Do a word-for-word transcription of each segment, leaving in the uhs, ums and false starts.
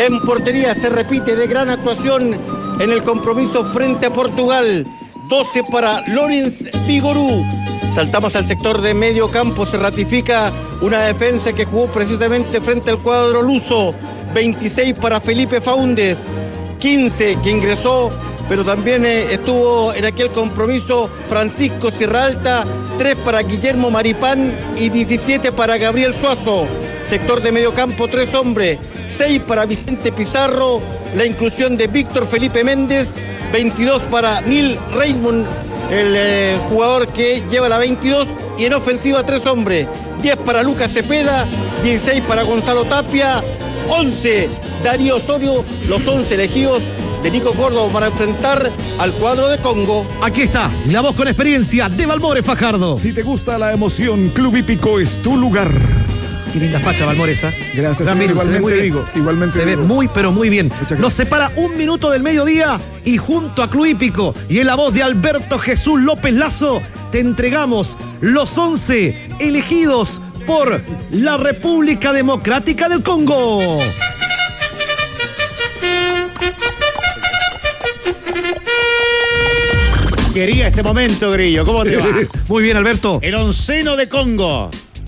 En portería se repite de gran actuación en el compromiso frente a Portugal. doce para Lorenz Vigorú. Saltamos al sector de medio campo. Se ratifica una defensa que jugó precisamente frente al cuadro luso. veintiséis para Felipe Faúndez. quince que ingresó, pero también eh, estuvo en aquel compromiso Francisco Sierra Alta. tres para Guillermo Maripán y diecisiete para Gabriel Suazo. Sector de medio campo, tres hombres. seis para Vicente Pizarro. La inclusión de Víctor Felipe Méndez. veintidós para Neil Raymond, el eh, jugador que lleva la veintidós, y en ofensiva tres hombres, diez para Lucas Cepeda, dieciséis para Gonzalo Tapia, once Darío Osorio, los once elegidos de Nico Córdoba para enfrentar al cuadro de Congo. Aquí está, la voz con experiencia de Balmores Fajardo. Si te gusta la emoción, Club Hípico es tu lugar. Qué linda facha, Balmores, ¿eh? Gracias, También, igualmente se ve muy digo, bien. igualmente Se digo. ve muy, pero muy bien. Muchas Nos gracias. separa un minuto del mediodía y junto a Club Hípico y en la voz de Alberto Jesús López Lazo, te entregamos los once elegidos por la República Democrática del Congo. Quería este momento, Grillo. ¿Cómo te va? Muy bien, Alberto. El onceno de Congo.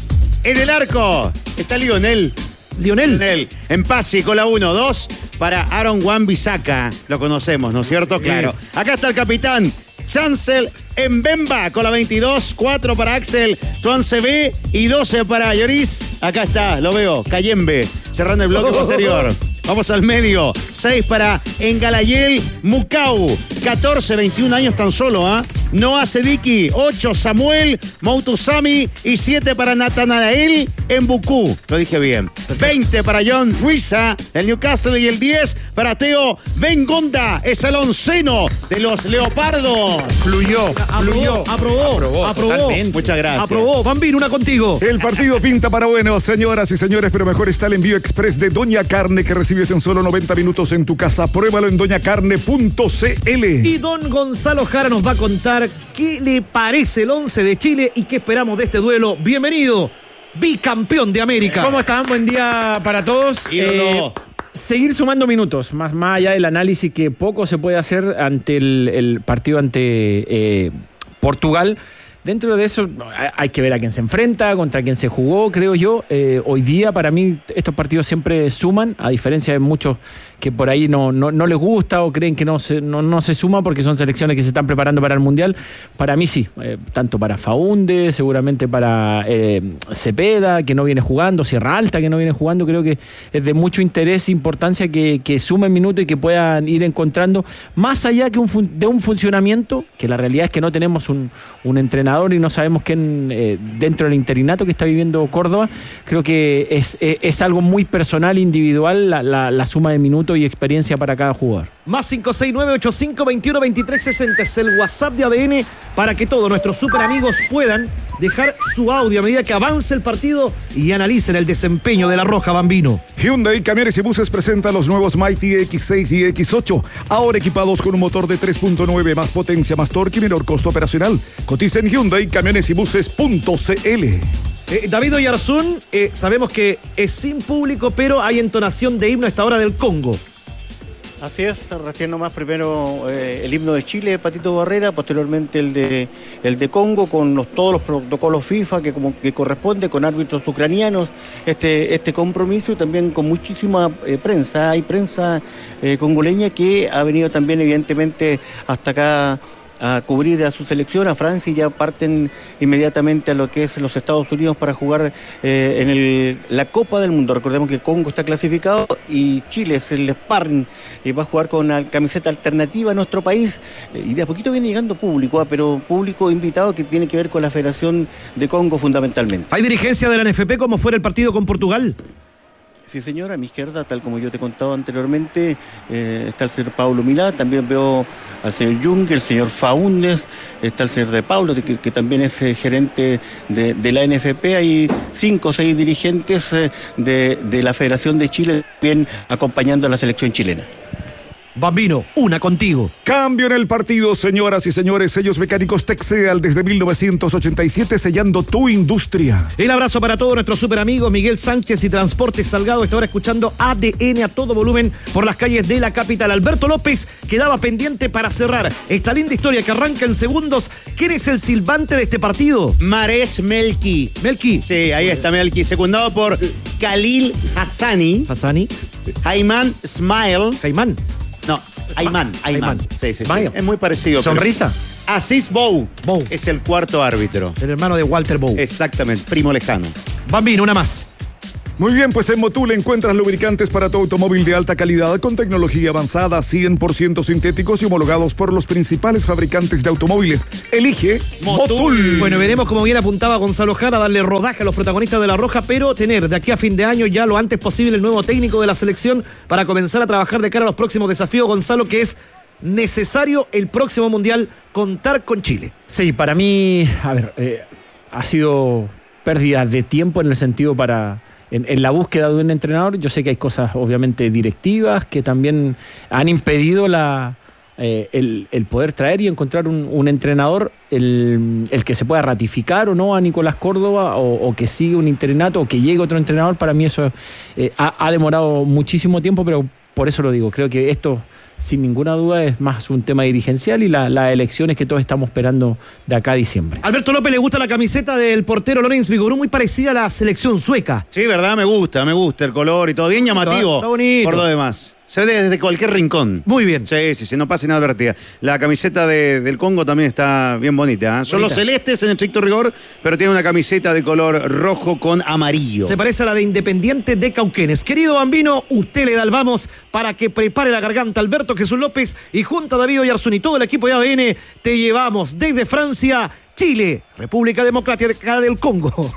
En el arco está Lionel. Lionel. Lionel. En pase con la uno dos para Aaron Wan-Bissaka. Lo conocemos, ¿no es cierto? Claro. Acá está el capitán Chancel Mbemba con la veintidós. cuatro para Axel Tuansebe y doce para Lloris. Acá está, lo veo, Cayembe. Cerrando el bloque posterior. Vamos al medio. seis para Engalayel Mukau. catorce, veintiún años tan solo, ¿ah? ¿eh? Noah Sediki. ocho Samuel Moutusami. Y siete para Nathanael Mbuku. Lo dije bien. veinte para John Ruiza del Newcastle. Y el diez para Teo Bengonda. Es el onceno de los Leopardos. Fluyó, fluyó. Aprobó, aprobó, aprobó. Totalmente. Muchas gracias. Aprobó. Bambino, una contigo. El partido pinta para bueno, señoras y señores, pero mejor está el envío express de Doña Carne que recibes en solo noventa minutos en tu casa. Pruébalo en doña carne punto c l. Y don Gonzalo Jara nos va a contar qué le parece el once de Chile y qué esperamos de este duelo. Bienvenido, bicampeón de América. ¿Cómo están? Buen día para todos. Ídolo. Eh, seguir sumando minutos, más, más allá del análisis que poco se puede hacer ante el, el partido ante eh, Portugal. Dentro de eso hay que ver a quién se enfrenta, contra quién se jugó, creo yo. Eh, hoy día para mí estos partidos siempre suman, a diferencia de muchos que por ahí no, no, no les gusta o creen que no se, no, no se suma porque son selecciones que se están preparando para el Mundial. Para mí sí, eh, tanto para Faúndez, seguramente para eh, Cepeda, que no viene jugando, Sierra Alta, que no viene jugando. Creo que es de mucho interés e importancia que, que sumen minutos y que puedan ir encontrando, más allá que un fun- de un funcionamiento, que la realidad es que no tenemos un, un entrenador y no sabemos quién eh, dentro del interinato que está viviendo Córdoba. Creo que es, es, es algo muy personal, individual, la, la, la suma de minutos y experiencia para cada jugador. Más cinco seis nueve ocho cinco dos uno dos tres seis cero es el WhatsApp de A D N para que todos nuestros super amigos puedan dejar su audio a medida que avance el partido y analicen el desempeño de la Roja, Bambino. Hyundai Camiones y Buses presenta los nuevos Mighty X seis y X ocho, ahora equipados con un motor de tres punto nueve, más potencia, más torque y menor costo operacional. Cotiza en Hyundai Camiones y Buses punto c l. Eh, David Oyarzún, eh, sabemos que es sin público, pero hay entonación de himno a esta hora del Congo. Así es, recién nomás primero eh, el himno de Chile, Patito Barrera, posteriormente el de el de Congo con los, todos los protocolos FIFA que como que corresponde, con árbitros ucranianos, este, este compromiso y también con muchísima eh, prensa. Hay prensa eh, congoleña que ha venido también evidentemente hasta acá a cubrir a su selección, a Francia, y ya parten inmediatamente a lo que es los Estados Unidos para jugar eh, en el, la Copa del Mundo. Recordemos que Congo está clasificado y Chile es el sparring y va a jugar con la camiseta alternativa a nuestro país, eh, y de a poquito viene llegando público, ah, pero público invitado que tiene que ver con la Federación de Congo fundamentalmente. ¿Hay dirigencia de la N F P como fuera el partido con Portugal? Sí, señor, a mi izquierda, tal como yo te contaba anteriormente, eh, está el señor Paulo Milá, también veo al señor Jung, el señor Faúndez, está el señor De Paulo, que, que también es eh, gerente de, de la N F P. Hay cinco o seis dirigentes eh, de, de la Federación de Chile también acompañando a la selección chilena. Bambino, una contigo. Cambio en el partido, señoras y señores. Sellos mecánicos Texeal desde mil novecientos ochenta y siete, sellando tu industria. El abrazo para todos nuestros super amigos Miguel Sánchez y Transportes Salgado. Está ahora escuchando A D N a todo volumen por las calles de la capital. Alberto López quedaba pendiente para cerrar esta linda historia que arranca en segundos. ¿Quién es el silbante de este partido? Mares Melki. Melki. Sí, ahí está Melki, secundado por Khalil Hassani. Hassani. Ayman Smile. Caimán. No, Ayman, Ayman. Ayman. Sí, sí, sí. Smile. Es muy parecido. pero- Sonrisa. Aziz Bou. Bou. Es el cuarto árbitro. El hermano de Walter Bow. Exactamente, primo lejano. Bambino, una más. Muy bien, pues en Motul encuentras lubricantes para tu automóvil de alta calidad con tecnología avanzada, cien por ciento sintéticos y homologados por los principales fabricantes de automóviles. Elige Motul. Motul. Bueno, veremos como bien apuntaba Gonzalo Jara, darle rodaje a los protagonistas de La Roja, pero tener de aquí a fin de año ya lo antes posible el nuevo técnico de la selección para comenzar a trabajar de cara a los próximos desafíos, Gonzalo, que es necesario el próximo Mundial contar con Chile. Sí, para mí, a ver, eh, ha sido pérdida de tiempo en el sentido para... En, en la búsqueda de un entrenador. Yo sé que hay cosas obviamente directivas que también han impedido la, eh, el, el poder traer y encontrar un, un entrenador, el, el que se pueda ratificar o no a Nicolás Córdoba, o, o que siga un interinato, o que llegue otro entrenador. Para mí eso eh, ha, ha demorado muchísimo tiempo, pero por eso lo digo. Creo que esto, sin ninguna duda, es más un tema dirigencial y las la elecciones que todos estamos esperando de acá a diciembre. Alberto López le gusta la camiseta del portero Lorenz Vigorú, muy parecida a la selección sueca. Sí, verdad, me gusta, me gusta el color y todo. Bien llamativo. Está bonito. Por lo demás. Se ve desde cualquier rincón. Muy bien. Sí, sí, sí, no pasa inadvertida. La camiseta de, del Congo también está bien bonita. ¿eh? Son Bonita. los celestes en estricto rigor, pero tiene una camiseta de color rojo con amarillo. Se parece a la de Independiente de Cauquenes. Querido Bambino, usted le da el vamos para que prepare la garganta Alberto Jesús López y junto a David Oyarzún y todo el equipo de A D N te llevamos desde Francia, Chile, República Democrática del Congo.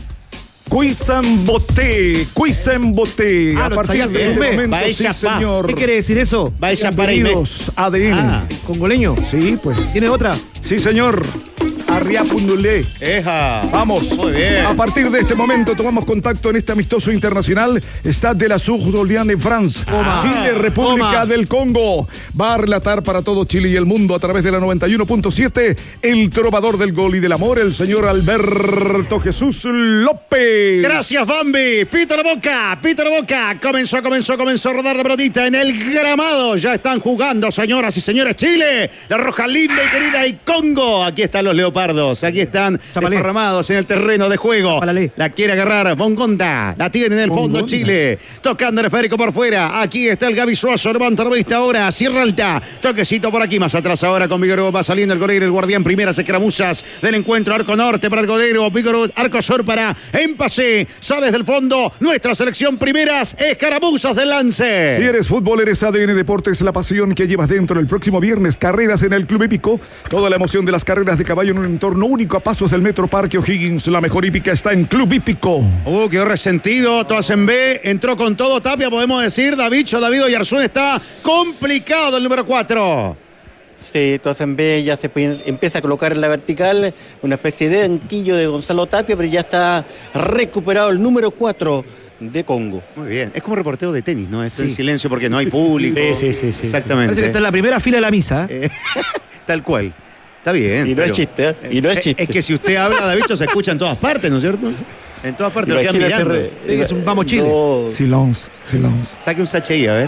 Cuisamboté, Cuisamboté. Ah, A no, partir ensayando, de este sumé. momento, Vaya sí, pa. señor. ¿Qué quiere decir eso? Vaya para irme. Bienvenidos a A D N. Ah. ¿Congoleño? Sí, pues. ¿Tiene otra? Sí, señor. Arriapundulé. Eja. Vamos. Muy bien. A partir de este momento tomamos contacto en este amistoso internacional. Stade de la Source de France. Toma. Chile, República Toma. del Congo. Va a relatar para todo Chile y el mundo a través de la noventa y uno punto siete el trovador del gol y del amor, el señor Alberto Jesús López. Gracias, Bambi. Pita la boca, pita la boca. Comenzó, comenzó, comenzó a rodar de pelotita en el gramado. Ya están jugando, señoras y señores. Chile, la Roja linda y querida, y Congo. Aquí están los leopardos. Aquí están Chapalé. desparramados en el terreno de juego. Chapalé. La quiere agarrar Bongonda. La tiene en el fondo Bongonda. Chile. Tocando el esférico por fuera. Aquí está el Gaby Suazo. Levanta la vista ahora. Sierra alta. Toquecito por aquí. Más atrás ahora con Vigoró. Va saliendo el golero. El guardián primeras escaramuzas del encuentro. Arco norte para el golero. Vigoró. Arco sur para Empase. Sales del fondo. Nuestra selección primeras escaramuzas del lance. Si eres fútbol, eres A D N Deportes, la pasión que llevas dentro. El próximo viernes, carreras en el Club Hípico. Toda la emoción de las carreras de caballo en un entorno único a pasos del Metro Parque O'Higgins. La mejor hípica está en Club Hípico. Uh, quedó resentido. Todas en B. Entró con todo Tapia, podemos decir. Davicho, David Oyarzún está complicado el número cuatro. Sí, entonces en B ya se puede- empieza a colocar en la vertical una especie de anquillo de Gonzalo Tapia, pero ya está recuperado el número cuatro de Congo. Muy bien. Es como reportero de tenis, ¿no? Está Sí. en silencio porque no hay público. Sí, sí, sí, sí, Exactamente. Parece que está en la primera fila de la misa. ¿eh? Eh, Tal cual. Está bien. Y no pero- es chiste, ¿eh? Y no es Eh, chiste. Es que si usted habla, Davicho, se escucha en todas partes, ¿no es cierto? En todas partes lo quedan Imagínate mirando. re- Es un vamos Chile. No. Silence, silence. Saque un Sachi, a ver.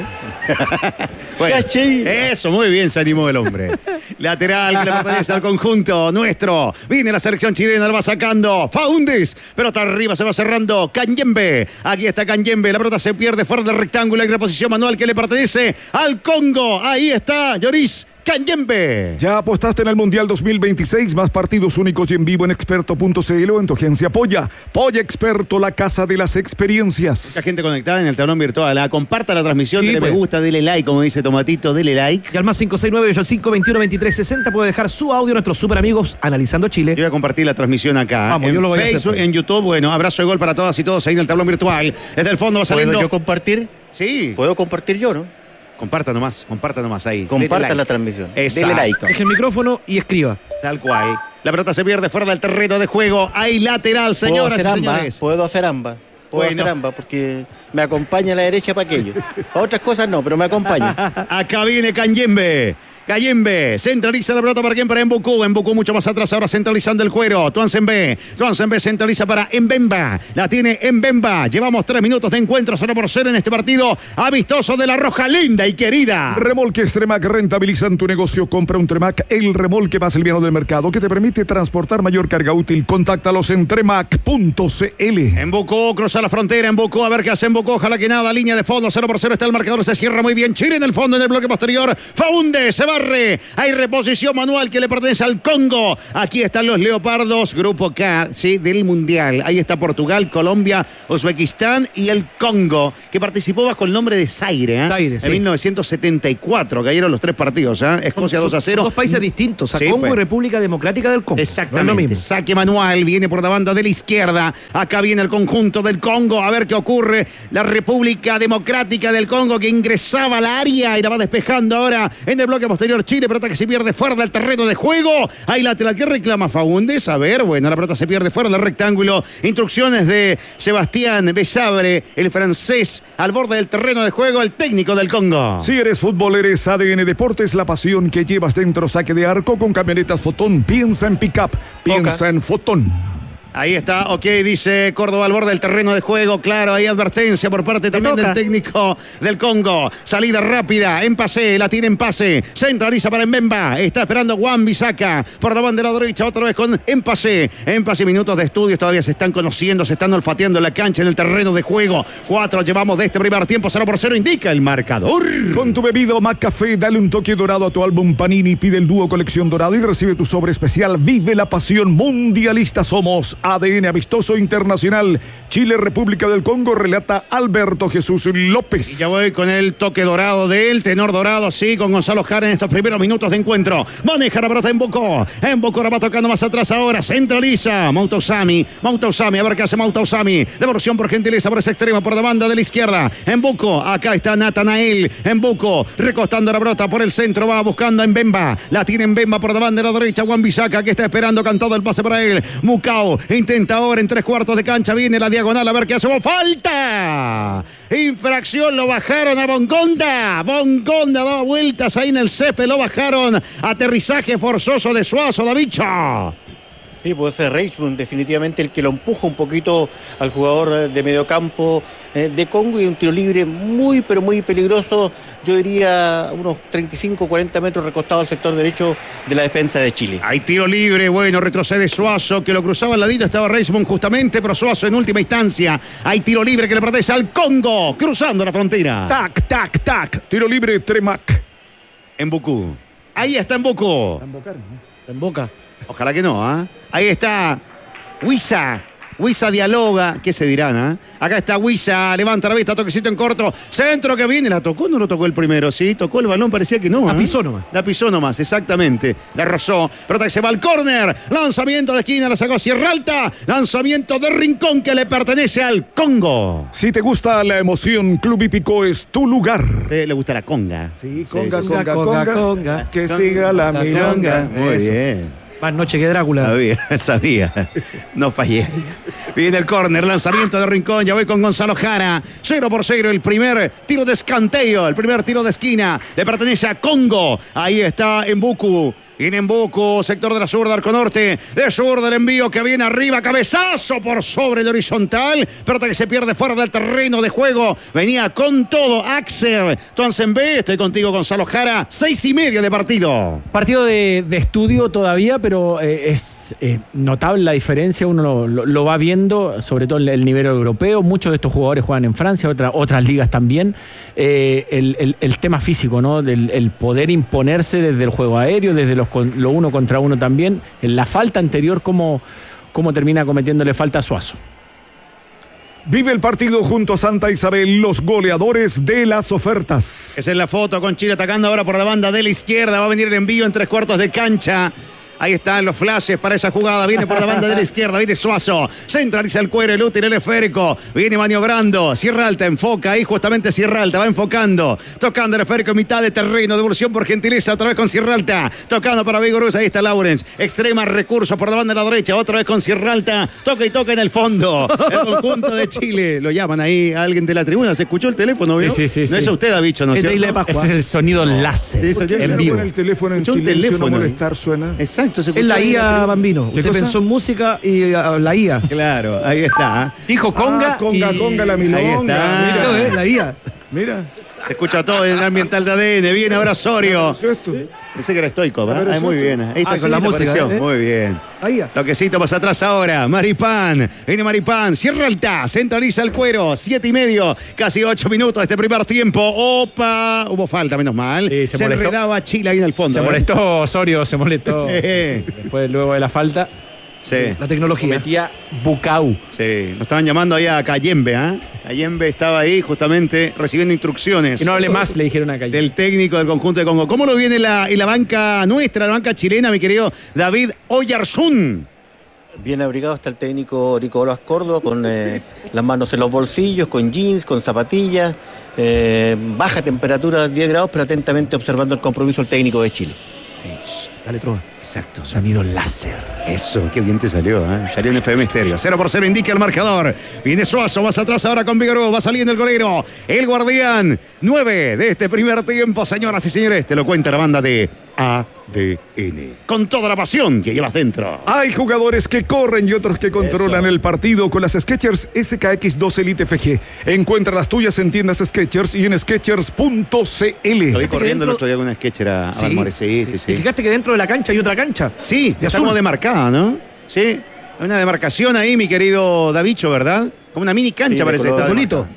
Sachi. Eso, muy bien, se animó el hombre. Lateral que le pertenece al conjunto nuestro. Viene la selección chilena, la va sacando Faúndez, pero hasta arriba se va cerrando Kanyembe. Aquí está Kanyembe, la pelota se pierde fuera del rectángulo. Hay reposición manual que le pertenece al Congo. Ahí está Lloris Kanyembe. ¿Ya apostaste en el Mundial dos mil veintiséis? Más partidos únicos y en vivo en experto punto c l o en tu agencia Polla. Polla Experto, la casa de las experiencias. Mucha gente conectada en el tablón virtual. La comparta la transmisión, Sí, dele pues. me gusta, dele like, como dice Tomatito, dele like. Y al más cinco seis nueve ocho cinco dos uno dos tres seis cero puede dejar su audio a nuestros super amigos Analizando Yo Chile. voy a compartir la transmisión acá. Vamos, en yo lo voy a hacer Facebook, también. en YouTube. Bueno, abrazo de gol para todas y todos ahí en el tablón virtual. Desde el fondo va ¿Puedo saliendo. yo compartir? Sí. ¿Puedo compartir yo, no? Comparta nomás, comparta nomás ahí. Comparta Dele like. la transmisión. Exacto. Dele like. Deje el micrófono y escriba. Tal cual. La pelota se pierde fuera del terreno de juego. Hay lateral, ¿Puedo señoras y hacer ambas? señores. ¿Puedo hacer ambas? puedo Bueno. hacer ambas porque me acompaña a la derecha para aquello. Para otras cosas no, pero me acompaña. Acá viene Canyembe. Cayembe, centraliza la pelota para quién, para Mbuku. Mbuku mucho más atrás, ahora centralizando el cuero. Tuanzembe, Tuanzembe centraliza para Mbemba. La tiene Mbemba. Llevamos tres minutos de encuentro, cero por cero en este partido amistoso de la Roja linda y querida. Remolques Tremac rentabilizan tu negocio. Compra un Tremac, el remolque más liviano del mercado que te permite transportar mayor carga útil. Contáctalos en tremac punto c l. Mbuku cruza la frontera. Mbuku a ver qué hace Mbuku. Ojalá que nada. Línea de fondo, cero por cero está el marcador. Se cierra muy bien. Chile en el fondo, en el bloque posterior. Faunde se va. Hay reposición manual que le pertenece al Congo. Aquí están los Leopardos, grupo K, sí, del Mundial. Ahí está Portugal, Colombia, Uzbekistán y el Congo, que participó bajo el nombre de Zaire, ¿eh? Zaire, sí. En mil novecientos setenta y cuatro cayeron los tres partidos, ¿eh? Escocia Son- dos a cero. Son dos países distintos, a Sí, Congo pues. y República Democrática del Congo. Exactamente. No es lo mismo. Saque manual, viene por la banda de la izquierda. Acá viene el conjunto del Congo. A ver qué ocurre. La República Democrática del Congo que ingresaba al área y la va despejando ahora en el bloque posterior. Chile, pelota que se pierde fuera del terreno de juego. Hay lateral que reclama Faúndez. A ver, bueno, la pelota se pierde fuera del rectángulo. Instrucciones de Sebastián Besabre, el francés, al borde del terreno de juego, el técnico del Congo. Si eres fútbol, eres A D N Deportes, la pasión que llevas dentro. Saque de arco con camionetas Fotón. Piensa en pick-up, piensa Oca. en Fotón. Ahí está, ok, dice Córdoba al borde del terreno de juego. Claro, hay advertencia por parte también toca. del técnico del Congo. Salida rápida, en pase, la tiene en pase. Centraliza para Mbemba. Está esperando Juan Bisaca por la bandera derecha, otra vez con en pase. En pase, minutos de estudios, todavía se están conociendo, se están olfateando en la cancha, en el terreno de juego. Cuatro llevamos de este primer tiempo, cero por cero, indica el marcador. Con tu bebido McCafé, dale un toque dorado a tu álbum Panini. Pide el dúo colección dorado y recibe tu sobre especial. Vive la pasión mundialista. Somos A D N Amistoso Internacional. Chile, República del Congo, relata Alberto Jesús López. Y ya voy con el toque dorado de él, tenor dorado, sí, con Gonzalo Jara en estos primeros minutos de encuentro. Maneja la pelota en Bocó. En Bocó la va tocando más atrás ahora. Centraliza. Mautausami. Mautausami. A ver qué hace Mautausami. Devolución por gentileza por ese extremo, por la banda de la izquierda. En Bocó. Acá está Natanael. En Bocó. Recostando la pelota por el centro. Va buscando a Mbemba. La tiene Mbemba por la banda de la derecha. Juan Bisaca que está esperando. Cantado el pase para él. Mucao. Intenta ahora en tres cuartos de cancha. Viene la diagonal. A ver qué hace. ¡Falta! Infracción. Lo bajaron a Bongonda. Bongonda daba vueltas ahí en el césped. Lo bajaron. Aterrizaje forzoso de Suazo. Davicho. Sí, puede ser Reichmund definitivamente el que lo empuja un poquito al jugador de mediocampo eh, de Congo, y un tiro libre muy pero muy peligroso, yo diría unos treinta y cinco cuarenta metros recostado al sector derecho de la defensa de Chile. Hay tiro libre, bueno, retrocede Suazo, que lo cruzaba al ladito, estaba Reismond justamente, pero Suazo en última instancia. Hay tiro libre que le pertenece al Congo, cruzando la frontera. Tac, tac, tac. Tiro libre, Tremac. En Bucú. Ahí está en Bucú. En Boca. Ojalá que no, ¿ah? Ahí está Huiza. Huiza dialoga. ¿Qué se dirán, ah? Acá está Huiza. Levanta la vista, toquecito en corto. Centro que viene. ¿La tocó o no lo tocó el primero? Sí, tocó el balón, parecía que no. La ¿ah? pisó nomás. La pisó nomás, exactamente. La rozó. Pelota que se va al córner. Lanzamiento de esquina, la sacó Sierra Alta. Lanzamiento de rincón que le pertenece al Congo. Si te gusta la emoción, Club Hípico es tu lugar. ¿A usted le gusta la conga? Sí, conga, conga, conga, conga. Que siga la Conga, milonga. conga. Muy Eso. bien. Más noche que Drácula. Sabía, sabía. No fallé. Viene el córner, lanzamiento de rincón. Ya voy con Gonzalo Jara. Cero por cero, el primer tiro de escanteo, el primer tiro de esquina. Le pertenece a Congo. Ahí está Mbuku. Viene Mbuku, sector de la zurda, arco norte. De zurda el envío que viene arriba. Cabezazo por sobre el horizontal. Pelota que se pierde fuera del terreno de juego. Venía con todo Axel Tuanzembe. Estoy contigo, Gonzalo Jara. Seis y medio de partido. Partido de, de estudio todavía, pero eh, es eh, notable la diferencia. Uno lo, lo- lo va viendo, sobre todo en el nivel europeo. Muchos de estos jugadores juegan en Francia, otra- otras ligas también. Eh, el, el- el tema físico, ¿no? Del el poder imponerse desde el juego aéreo, desde los con- lo uno contra uno también. En la falta anterior, cómo, cómo termina cometiéndole falta a Suazo. Vive el partido junto a Santa Isabel, los goleadores de las ofertas. Esa es la foto con Chile atacando ahora por la banda de la izquierda. Va a venir el envío en tres cuartos de cancha. Ahí están los flashes para esa jugada. Viene por la banda de la izquierda, viene Suazo. Centraliza el cuero, el útil, el esférico. Viene maniobrando. Sierra Alta enfoca ahí, justamente Sierra Alta va enfocando. Tocando el esférico en mitad de terreno. Devolución por gentileza, otra vez con Sierra Alta. Tocando para Vigorús, ahí está Lawrence. Extrema recurso por la banda de la derecha, otra vez con Sierra Alta. Toca y toca en el fondo. El conjunto de Chile. Lo llaman ahí a alguien de la tribuna. ¿Se escuchó el teléfono? ¿Vio? Sí, sí, sí. No sí. es usted, Davicho, ¿no es Es de cierto? Isla de Pascua. Ese es el sonido láser Sí, eso ya ¿Por qué en no vivo. pone el teléfono en Escuchó un silencio, teléfono, no ¿eh? molestar suena? Exacto, se Es escuchó la ahí I A, Bambino. ¿Qué Usted cosa? pensó en música y uh, la I A. Claro, ahí está. Dijo conga. Ah, conga, y- conga, la milonga. Ahí está. No, Mira, eh, la I A. mira. Se escucha todo en el ambiental de A D N. Viene ahora Osorio. ¿Qué es esto? Pensé que era estoico, ¿verdad? A ver, Ah, muy eso. bien. Ahí está Ah, sí, con la la música, música. ¿eh? Muy bien. Ahí ya. Toquecito más atrás ahora. Maripán. Viene Maripán. Sierra Alta. Centraliza el cuero. Siete y medio. Casi ocho minutos de este primer tiempo. Opa. Hubo falta, menos mal. Sí, se se molestó. enredaba Chile ahí en el fondo. Se ¿eh? molestó Osorio, se molestó. Sí. Después, luego de la falta, Sí. La tecnología. metía Bucau. Sí. Nos estaban llamando ahí a Cayembe, ¿ah? Cayembe estaba ahí justamente recibiendo instrucciones. Que no hable más, le dijeron acá. Del técnico del conjunto de Congo. ¿Cómo lo viene la, y la banca nuestra, la banca chilena, mi querido David Oyarzún? Bien abrigado está el técnico Nicolás Córdoba, con eh, las manos en los bolsillos, con jeans, con zapatillas, eh, baja temperatura, diez grados, pero atentamente observando el compromiso del técnico de Chile. Dale, trova. Exacto. Sonido láser. Eso, qué bien te salió, ¿eh? Salió en F M Estéreo. cero por cero indica el marcador. Viene Suazo, más atrás ahora con Vigoró, va saliendo el golero. El guardián. nueve de este primer tiempo, señoras y señores. Te lo cuenta la banda de A D N. Con toda la pasión que llevas dentro. Hay jugadores que corren y otros que controlan Eso. el partido con las Skechers S K X dos Elite F G. Encuentra las tuyas en tiendas Skechers y en skechers punto c Lo vi l. corriendo el dentro- otro día con una sketchera a Sí, Balmores. Sí, sí, Y sí. fijaste que dentro de la cancha hay otra cancha. Sí, de está azul. como demarcada, ¿no? Sí. Hay una demarcación ahí, mi querido Davicho, ¿verdad? Como una mini cancha Sí, de parece color estar. Bonito.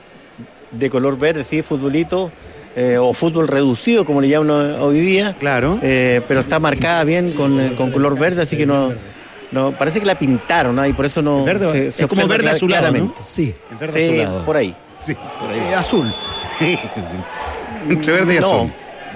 De color verde, sí, futbolito, eh, o fútbol reducido, como le llaman hoy día. Claro. Eh, pero está marcada bien con, eh, con color verde, así que no, no parece que la pintaron, ¿no? Y por eso no Verde- se, es se como observa verde clara- azulado, ¿no? claramente. Sí. El verde Sí, azulado. por ahí. Sí, por ahí. Eh, azul. Entre verde y No. azul.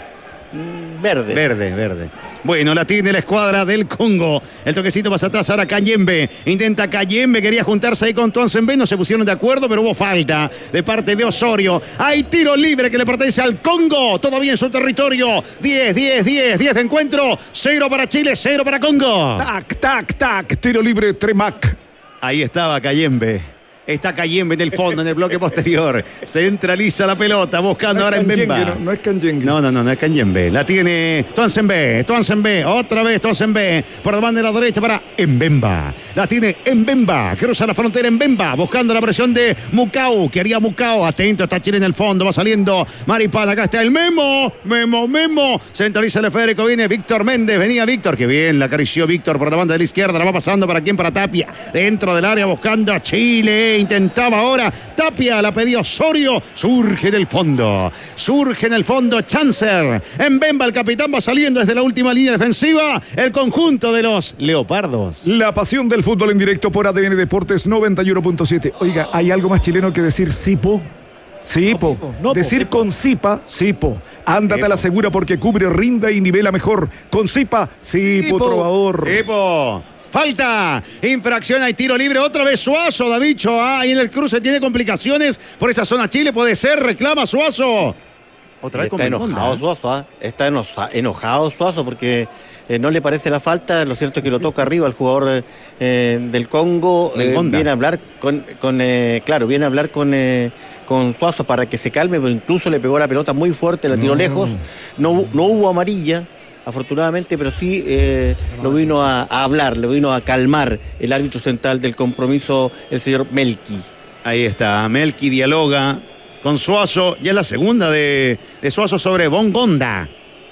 Mm, Verde. Verde, verde. Bueno, la tiene la escuadra del Congo. El toquecito más atrás ahora Cayembe. Intenta Cayembe, quería juntarse ahí con Tuanzembe. No se pusieron de acuerdo, pero hubo falta de parte de Osorio. Hay tiro libre que le pertenece al Congo. Todavía en su territorio. diez, diez, diez, diez de encuentro. Cero para Chile, cero para Congo. Tac, tac, tac. Tiro libre Tremac. Ahí estaba Cayembe. Está Cayembe en el fondo, en el bloque posterior. Centraliza la pelota, buscando ahora en Bemba. No, no es Canyengue. No, no, no, no es Cayembe. La tiene Tuanzembe, Tuanzembe, otra vez Tuanzembe. Por la banda de la derecha para Mbemba. La tiene Mbemba. Cruza la frontera Mbemba, buscando la presión de Mucau. Que haría Mucau. Atento, está Chile en el fondo. Va saliendo Maripán. Acá está el Memo. Memo, Memo. Centraliza el esférico. Viene Víctor Méndez. Venía Víctor. Que bien, la acarició Víctor por la banda de la izquierda. La va pasando para quién, para Tapia. Dentro del área buscando a Chile. Intentaba ahora Tapia, la pedía Osorio. Surge en el fondo. Surge en el fondo Chancellor. En Bemba el capitán va saliendo desde la última línea defensiva. El conjunto de los Leopardos. La pasión del fútbol en directo por A D N Deportes noventa y uno punto siete. Oiga, ¿hay algo más chileno que decir Sipo? Sipo. No, no, po, decir Sipo. con Sipa, Sipo. Ándate a la Sipo. segura porque cubre, rinda y nivela mejor. Con Sipa, Sipo, Sipo. trovador. Epo. Falta, infracción, hay tiro libre, otra vez Suazo, Davicho, ah, ahí en el cruce tiene complicaciones por esa zona Chile, puede ser, reclama Suazo. Otra vez con Está enojado Mendoza, Suazo, ¿ah? Está enoja- enojado Suazo porque eh, no le parece la falta. Lo cierto es que lo toca arriba el jugador eh, del Congo. eh, Mengonda. viene a hablar con, con eh, claro, viene a hablar con, eh, con Suazo para que se calme, pero incluso le pegó la pelota muy fuerte, la tiró lejos. No, hu- no hubo amarilla, afortunadamente, pero sí eh, lo vino a, a hablar, lo vino a calmar el árbitro central del compromiso, el señor Melqui. Ahí está, Melqui dialoga con Suazo, ya es la segunda de, de Suazo sobre Bongonda,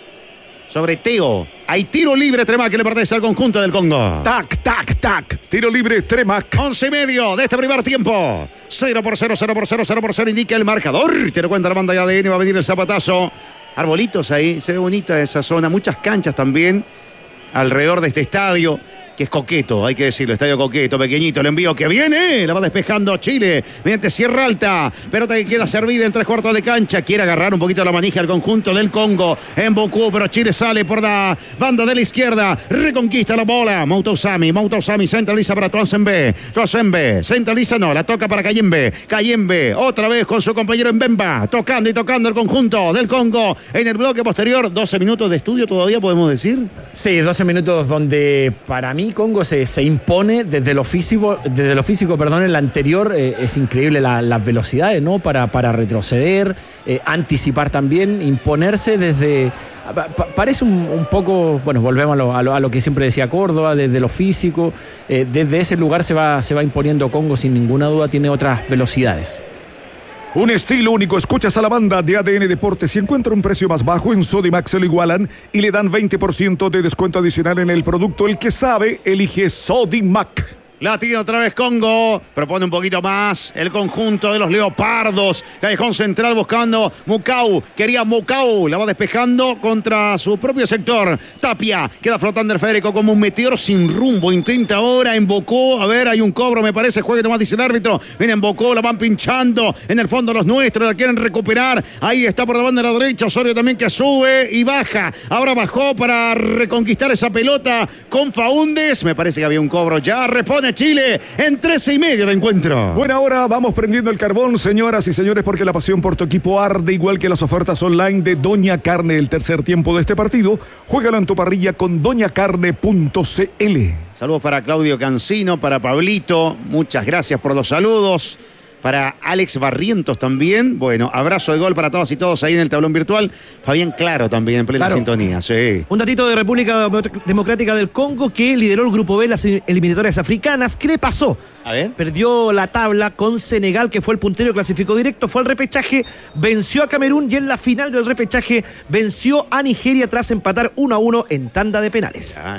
sobre Teo. Hay tiro libre, Tremac, que le pertenece al conjunto del Congo. Tac, tac, tac. Tiro libre Tremac. Once y medio de este primer tiempo. Cero por cero, cero por cero, cero por cero indica el marcador. Te lo cuenta la banda de A D N, va a venir el zapatazo. Arbolitos ahí, se ve bonita esa zona. Muchas canchas también alrededor de este estadio. que es coqueto, hay que decirlo, estadio coqueto, pequeñito, el envío que viene, la va despejando Chile, mediante Sierra Alta, pelota que queda servida en tres cuartos de cancha, quiere agarrar un poquito la manija al conjunto del Congo, en Bocú, pero Chile sale por la banda de la izquierda, reconquista la bola, Mouta Usami, Mouta Usami centraliza para Tuanzembe, Tuanzembe, centraliza no, la toca para Kayembe, Kayembe, otra vez con su compañero Mbemba, tocando y tocando el conjunto del Congo, en el bloque posterior, doce minutos de estudio todavía podemos decir. Sí, doce minutos donde para mí Congo se, se impone desde lo físico, desde lo físico, perdón, en la anterior eh, es increíble la, las velocidades, ¿no? Para, para retroceder, eh, anticipar también, imponerse desde... Pa, parece un, un poco, bueno, volvemos a lo, a, lo, a lo que siempre decía Córdoba, desde lo físico, eh, desde ese lugar se va, se va imponiendo Congo sin ninguna duda, tiene otras velocidades. Un estilo único. Escuchas a la banda de A D N Deportes. Si encuentra un precio más bajo en Sodimac, se lo igualan y le dan veinte por ciento de descuento adicional en el producto. El que sabe, elige Sodimac. La tiene otra vez Congo, propone un poquito más el conjunto de los Leopardos. Callejón central buscando Mukau, quería Mukau, la va despejando contra su propio sector. Tapia, queda flotando el Federico como un meteoro sin rumbo, intenta ahora, embocó, a ver, hay un cobro, me parece, juegue nomás, dice el árbitro. Viene embocó, la van pinchando, en el fondo los nuestros, la quieren recuperar. Ahí está por la banda de la derecha, Osorio también que sube y baja. Ahora bajó para reconquistar esa pelota con Faúndez, me parece que había un cobro ya, repone Chile en trece y medio de encuentro. Buena hora, vamos prendiendo el carbón, señoras y señores, porque la pasión por tu equipo arde, igual que las ofertas online de Doña Carne. El tercer tiempo de este partido, juégalo en tu parrilla con doña carne punto c l. Saludos para Claudio Cancino, para Pablito, muchas gracias por los saludos. Para Alex Barrientos también. Bueno, abrazo de gol para todos y todos ahí en el tablón virtual. Fabián Claro también en plena claro. sintonía. Sí. Un datito de República Democrática del Congo que lideró el grupo B en las eliminatorias africanas. ¿Qué le pasó? A ver. Perdió la tabla con Senegal, que fue el puntero, clasificó directo, fue al repechaje, venció a Camerún y en la final del repechaje venció a Nigeria tras empatar uno a uno en tanda de penales. Ah,